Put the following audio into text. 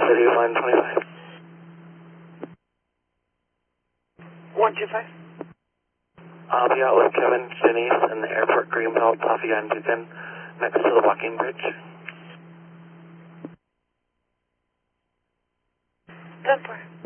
City, line 25. 125. I'll be out with Kevin, Denise, and the airport greenbelt, Toffee and Toucan, next to the walking bridge. 10-4.